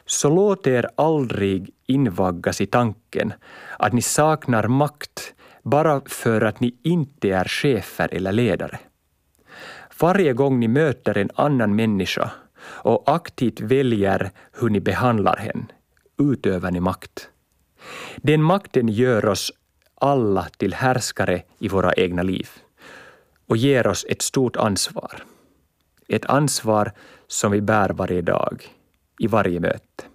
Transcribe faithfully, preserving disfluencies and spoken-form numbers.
Så låt er aldrig invaggas i tanken att ni saknar makt bara för att ni inte är chefer eller ledare. Varje gång ni möter en annan människa och aktivt väljer hur ni behandlar henne, utövar ni makt. Den makten gör oss alla till härskare i våra egna liv och ger oss ett stort ansvar. Ett ansvar som vi bär varje dag, i varje möte.